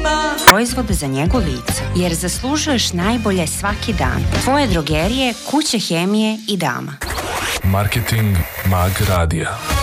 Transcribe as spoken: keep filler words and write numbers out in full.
Proizvode za njegu lica, jer zaslužuješ najbolje svaki dan. Tvoje drogerije, kuće hemije i dama. Marketing Mag Radija.